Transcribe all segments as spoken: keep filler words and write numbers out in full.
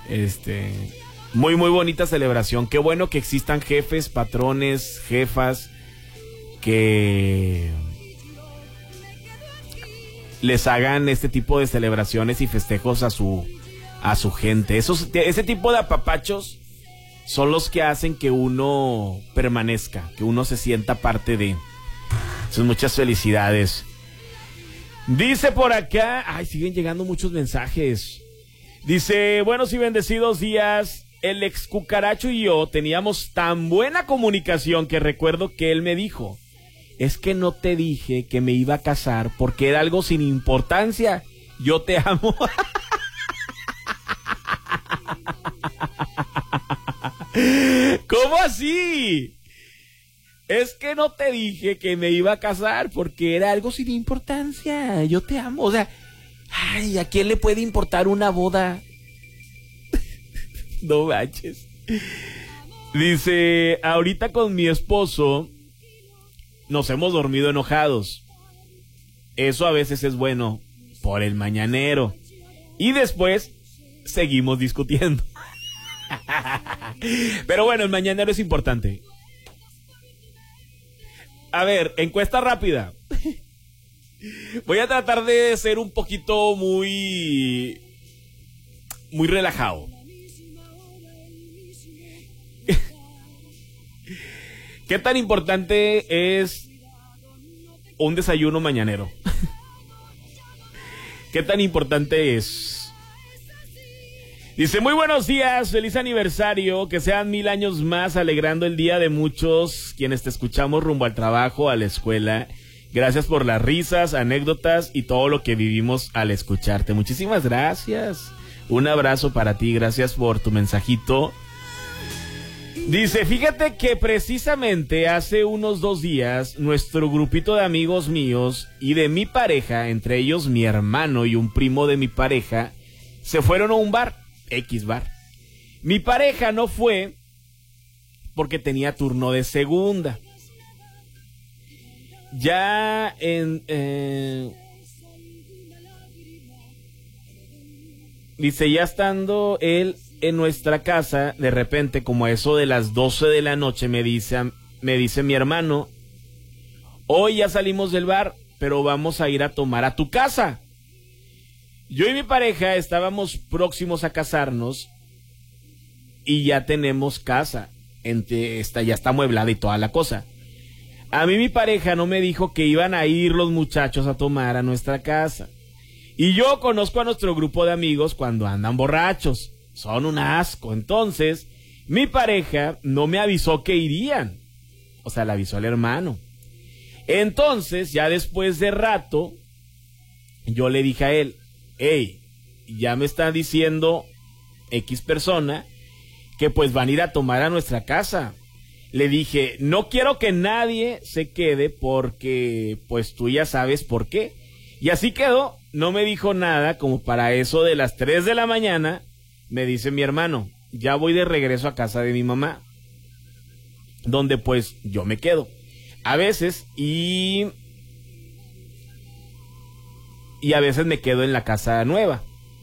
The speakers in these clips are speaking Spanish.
Este, muy, muy bonita celebración. Qué bueno que existan jefes, patrones, jefas, que les hagan este tipo de celebraciones y festejos a su, a su gente. Esos, ese tipo de apapachos son los que hacen que uno permanezca, que uno se sienta parte de. Son muchas felicidades. Dice por acá, ay, siguen llegando muchos mensajes. Dice, buenos y bendecidos días. El ex cucaracho y yo teníamos tan buena comunicación que recuerdo que él me dijo, es que no te dije que me iba a casar porque era algo sin importancia. Yo te amo. ¿Cómo así? Es que no te dije que me iba a casar porque era algo sin importancia. Yo te amo. O sea, ay, ¿a quién le puede importar una boda? No manches. Dice, ahorita con mi esposo nos hemos dormido enojados. Eso a veces es bueno por el mañanero. Y después seguimos discutiendo. Pero bueno, el mañanero es importante. A ver, encuesta rápida. Voy a tratar de ser un poquito muy... muy relajado. ¿Qué tan importante es un desayuno mañanero? ¿Qué tan importante es? Dice, muy buenos días, feliz aniversario, que sean mil años más, alegrando el día de muchos quienes te escuchamos rumbo al trabajo, a la escuela. Gracias por las risas, anécdotas y todo lo que vivimos al escucharte. Muchísimas gracias. Un abrazo para ti, gracias por tu mensajito. Dice, fíjate que precisamente hace unos dos días, nuestro grupito de amigos míos y de mi pareja, entre ellos mi hermano y un primo de mi pareja, se fueron a un bar, X bar. Mi pareja no fue porque tenía turno de segunda. Ya en... Eh, dice, ya estando él en nuestra casa, de repente, como a eso de las doce de la noche, me dice, me dice mi hermano, hoy ya salimos del bar, pero vamos a ir a tomar a tu casa. Yo y mi pareja estábamos próximos a casarnos y ya tenemos casa, entre esta, ya está amueblada y toda la cosa. A mí mi pareja no me dijo que iban a ir los muchachos a tomar a nuestra casa. Y yo conozco a nuestro grupo de amigos cuando andan borrachos. Son un asco. Entonces, mi pareja no me avisó que irían. O sea, le avisó al hermano. Entonces, ya después de rato, yo le dije a él, hey, ya me está diciendo X persona que pues van a ir a tomar a nuestra casa. Le dije, no quiero que nadie se quede porque pues tú ya sabes por qué. Y así quedó. No me dijo nada, como para eso de las tres de la mañana, me dice mi hermano, ya voy de regreso a casa de mi mamá, donde pues yo me quedo a veces y y a veces me quedo en la casa nueva,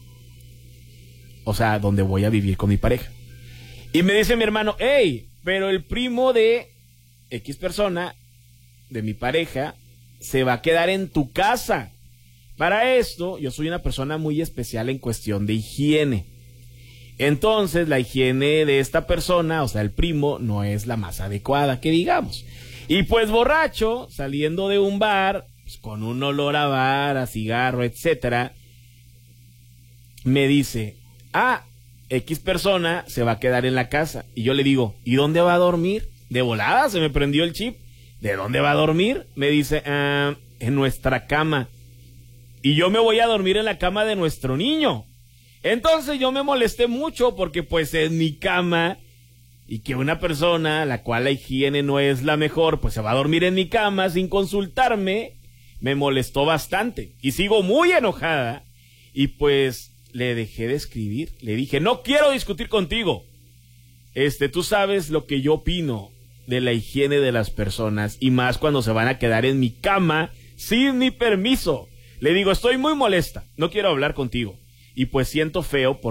o sea, donde voy a vivir con mi pareja. Y me dice mi hermano, hey, pero el primo de X persona, de mi pareja, se va a quedar en tu casa. Para esto, yo soy una persona muy especial en cuestión de higiene. Entonces, la higiene de esta persona, o sea, el primo, no es la más adecuada, que digamos. Y pues borracho, saliendo de un bar, pues, con un olor a bar, a cigarro, etcétera, me dice, ah, X persona se va a quedar en la casa. Y yo le digo, ¿y dónde va a dormir? De volada se me prendió el chip. ¿De dónde va a dormir? Me dice, ah, en nuestra cama. Y yo me voy a dormir en la cama de nuestro niño. Entonces yo me molesté mucho porque pues es mi cama y que una persona a la cual la higiene no es la mejor, pues se va a dormir en mi cama sin consultarme, me molestó bastante. Y sigo muy enojada y pues le dejé de escribir. Le dije, no quiero discutir contigo. Este, tú sabes lo que yo opino de la higiene de las personas y más cuando se van a quedar en mi cama sin mi permiso. Le digo, estoy muy molesta, no quiero hablar contigo. Y pues siento feo por